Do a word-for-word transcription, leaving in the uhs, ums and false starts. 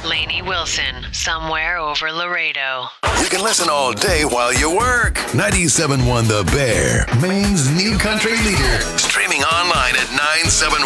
Lainey Wilson, somewhere over Laredo. You can listen all day while you work. ninety-seven point one The Bear, Maine's new country leader. Streaming online at nine seven